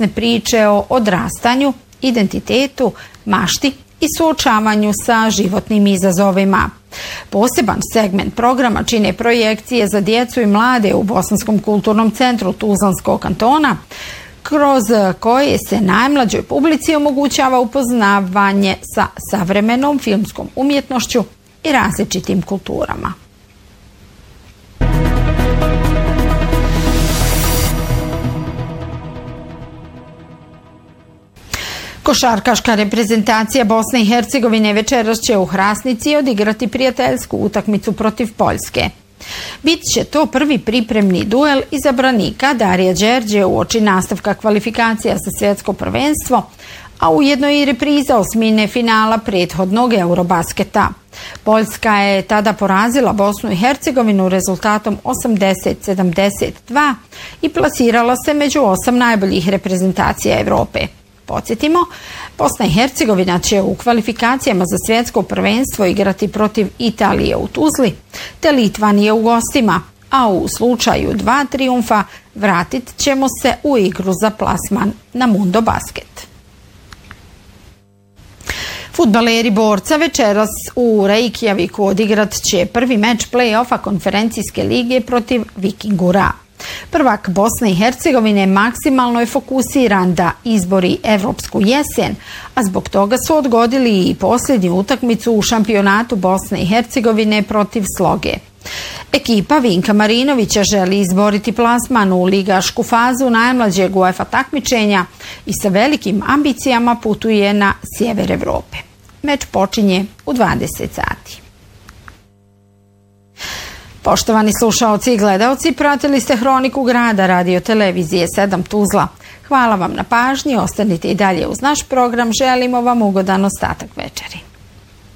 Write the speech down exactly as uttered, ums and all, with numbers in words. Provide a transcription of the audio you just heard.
životopasne priče o odrastanju, identitetu, mašti i suočavanju sa životnim izazovima. Poseban segment programa čine projekcije za djecu i mlade u Bosanskom kulturnom centru Tuzlanskog kantona, kroz koje se najmlađoj publici omogućava upoznavanje sa savremenom filmskom umjetnošću i različitim kulturama. Košarkaška reprezentacija Bosne i Hercegovine večeras će u Hrasnici odigrati prijateljsku utakmicu protiv Poljske. Bit će to prvi pripremni duel izabranika Darija Đerđe uoči nastavka kvalifikacija za svjetsko prvenstvo, a ujedno i repriza osmine finala prethodnog Eurobasketa. Poljska je tada porazila Bosnu i Hercegovinu rezultatom osamdeset sedamdeset dva i plasirala se među osam najboljih reprezentacija Evrope. Podsjetimo, Bosna i Hercegovina će u kvalifikacijama za svjetsko prvenstvo igrati protiv Italije u Tuzli, te Litvanije u gostima, a u slučaju dva trijumfa vratit ćemo se u igru za plasman na Mundo Basket. Fudbaleri Borca večeras u Reykjaviku odigrat će prvi meč play-offa konferencijske lige protiv Vikingura. Prvak Bosne i Hercegovine maksimalno je fokusiran da izbori evropsku jesen, a zbog toga su odgodili i posljednju utakmicu u šampionatu Bosne i Hercegovine protiv Sloge. Ekipa Vinka Marinovića želi izboriti plasman u ligašku fazu najmlađeg UEFA takmičenja i sa velikim ambicijama putuje na sjever Evrope. Meč počinje u dvadeset sati. Poštovani slušaoci i gledaoci, pratili ste Hroniku grada radio televizije sedam Tuzla. Hvala vam na pažnji, ostanite i dalje uz naš program, želimo vam ugodan ostatak večeri.